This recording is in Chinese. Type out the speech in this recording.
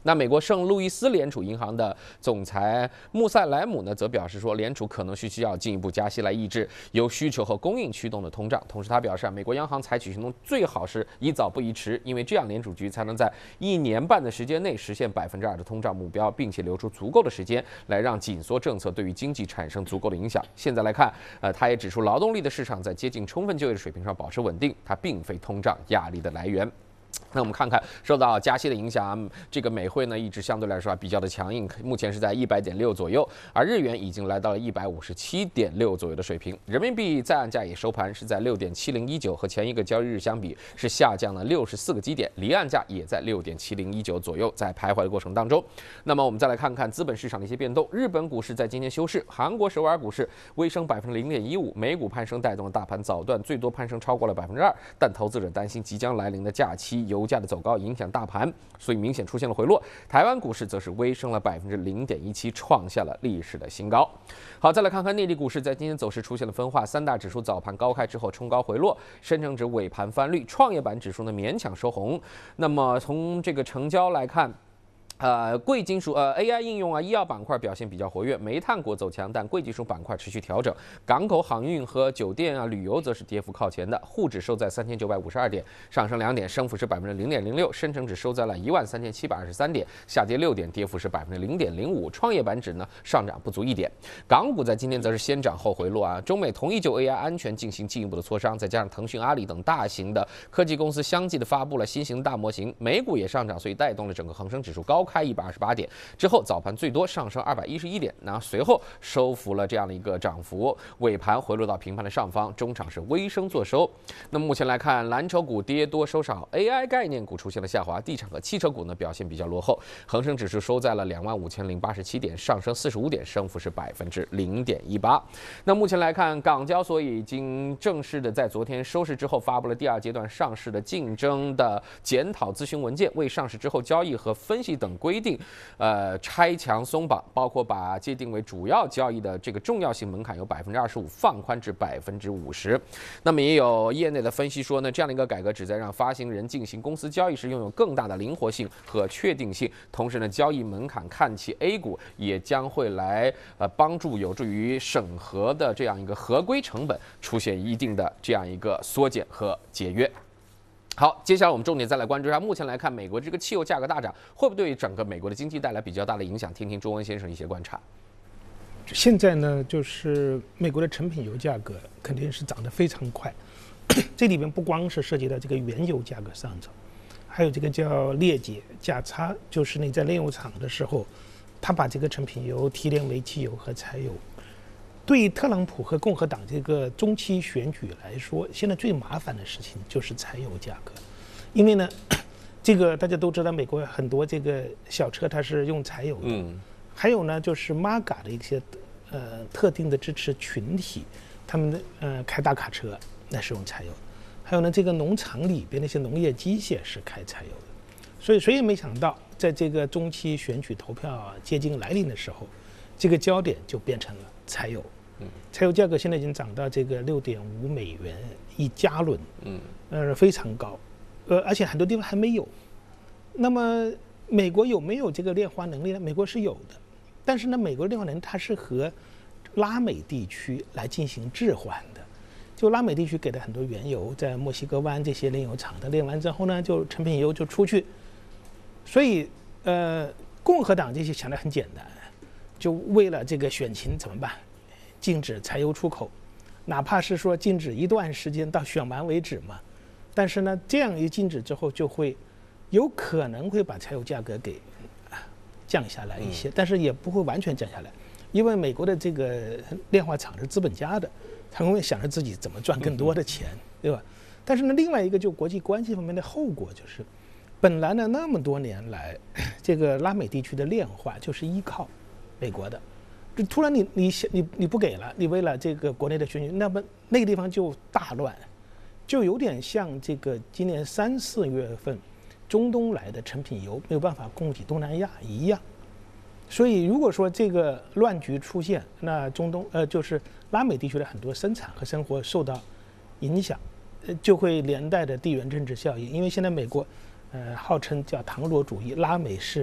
那美国圣路易斯联储银行的总裁穆塞莱姆呢，则表示说，联储可能需要进一步加息来抑制由需求和供应驱动的通胀。同时，他表示美国央行采取行动最好是宜早不宜迟，因为这样联储局才能在1年半的时间内实现2%的通胀目标，并且留出足够的时间来让紧缩政策对于经济产生足够的影响。现在来看，他也指出，劳动力的市场在接近充分就业的水平上保持稳定，它并非通胀压力的来源。那我们看看受到加息的影响，这个美汇呢一直相对来说比较的强硬，目前是在100.6左右，而日元已经来到了157.6左右的水平。人民币在岸价也收盘是在6.7019，和前一个交易日相比是下降了64个基点，离岸价也在6.7019左右，在徘徊的过程当中。那么我们再来看看资本市场的一些变动。日本股市在今天休市，韩国首尔股市微升0.15%，美股攀升带动了大盘早段最多攀升超过了2%，但投资者担心即将来临的假期油价的走高影响大盘，所以明显出现了回落。台湾股市则是微升了0.17%，创下了历史的新高。好，再来看看内地股市，在今天走势出现了分化，三大指数早盘高开之后冲高回落，深成指尾盘翻绿，创业板指数呢勉强收红。那么从这个成交来看，贵金属AI 应用医药板块表现比较活跃，煤炭股走强，但贵金属板块持续调整。港口航运和酒店旅游则是跌幅靠前的。沪指收在3952点，上升2点，升幅是0.06%。深成指收在了13723点，下跌6点，跌幅是0.05%。创业板指呢上涨不足1点。港股在今天则是先涨后回落中美同意就 AI 安全进行进一步的磋商，再加上腾讯、阿里等大型的科技公司相继的发布了新型大模型，美股也上涨，所以带动了整个恒生指数高开128点之后，早盘最多上升211点，然后随后收复了这样的一个涨幅，尾盘回落到平盘的上方，中场是微升作收。那么目前来看，蓝筹股跌多收少 ，AI 概念股出现了下滑，地产和汽车股呢表现比较落后。恒生指数收在了25087点，上升45点，升幅是0.18%。那目前来看，港交所已经正式的在昨天收市之后发布了第2阶段上市的竞争的检讨咨询文件，为上市之后交易和分析等规定，拆墙松绑，包括把界定为主要交易的这个重要性门槛由25%放宽至50%。那么也有业内的分析说呢，这样的一个改革旨在让发行人进行公司交易时拥有更大的灵活性和确定性，同时呢，交易门槛看齐 A 股也将会来帮助有助于审核的这样一个合规成本出现一定的这样一个缩减和节约。好，接下来我们重点再来关注一下，目前来看，美国这个汽油价格大涨，会不会对整个美国的经济带来比较大的影响？听听周文先生的一些观察。 现在呢，就是美国的成品油价格肯定是涨得非常快，这里边不光是涉及到这个原油价格上涨，还有这个叫裂解价差，就是你在炼油厂的时候，他把这个成品油提炼为汽油和柴油。对特朗普和共和党这个中期选举来说，现在最麻烦的事情就是柴油价格，因为呢，这个大家都知道，美国很多这个小车它是用柴油的，还有呢就是 MAGA 的一些特定的支持群体，他们开大卡车那是用柴油，还有呢这个农场里边那些农业机械是开柴油的，所以谁也没想到，在这个中期选举投票接近来临的时候，这个焦点就变成了柴油。柴油价格现在已经涨到这个$6.51加仑，非常高，而且很多地方还没有。那么美国有没有这个炼化能力呢？美国是有的，但是呢，美国炼化能力它是和拉美地区来进行置换的。就拉美地区给的很多原油，在墨西哥湾这些炼油厂的炼完之后呢，就成品油就出去。所以共和党这些想的很简单，就为了这个选情怎么办？禁止柴油出口，哪怕是说禁止一段时间到选完为止嘛。但是呢，这样一禁止之后，就会有可能会把柴油价格给降下来一些，但是也不会完全降下来，因为美国的这个炼化厂是资本家的，他们会想着自己怎么赚更多的钱，对吧？但是呢，另外一个就国际关系方面的后果就是，本来呢那么多年来，这个拉美地区的炼化就是依靠美国的。突然你不给了，你为了这个国内的选举，那么那个地方就大乱，就有点像这个今年3、4月份中东来的成品油没有办法供给东南亚一样。所以如果说这个乱局出现，那中东就是拉美地区的很多生产和生活受到影响，就会连带的地缘政治效应。因为现在美国号称叫唐罗主义，拉美是